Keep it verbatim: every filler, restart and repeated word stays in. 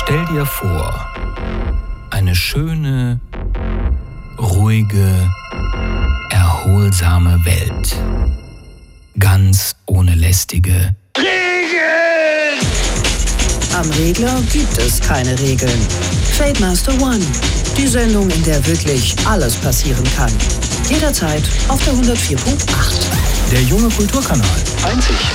Stell dir vor, eine schöne, ruhige, erholsame Welt. Ganz ohne lästige Regeln! Am Regler gibt es keine Regeln. Trademaster One, die Sendung, in der wirklich alles passieren kann. Jederzeit auf der hundertvier Punkt acht. Der junge Kulturkanal. Einzig